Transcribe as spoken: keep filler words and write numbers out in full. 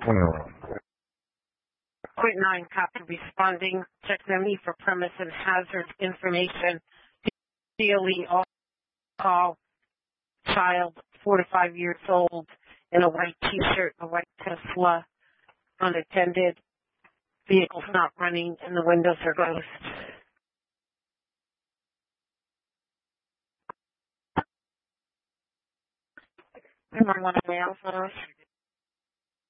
Point nine, copy responding. Check M E for premise and hazard information. D L E call child, four to five years old, in a white T-shirt, a white Tesla, unattended. Vehicle's not running, and the windows are closed. Anyone want to mail for us?